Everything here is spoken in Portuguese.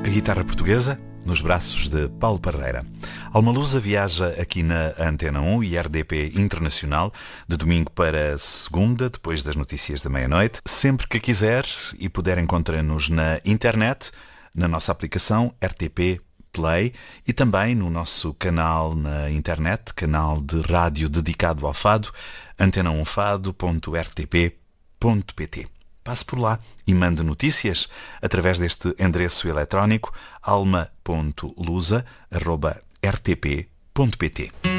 guitarra portuguesa, nos braços de Paulo Parreira. Alma Lusa viaja aqui na Antena 1 e RDP Internacional, de domingo para segunda, depois das notícias da meia-noite. Sempre que quiser e puder, encontra-nos na internet, na nossa aplicação RTP Play e também no nosso canal na internet, canal de rádio dedicado ao fado, antena1fado.rtp.pt. Passe por lá e mande notícias através deste endereço eletrónico alma.lusa@rtp.pt.